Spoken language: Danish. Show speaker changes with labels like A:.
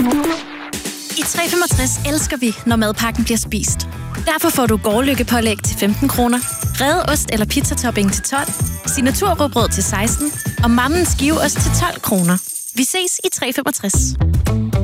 A: I 365 elsker vi, når madpakken bliver spist. Derfor får du gårdløkkepålæg til 15 kroner, revet ost eller pizzatopping til 12, signaturrugbrød til 16 og mammens skiveost til 12 kroner. Vi ses i 365.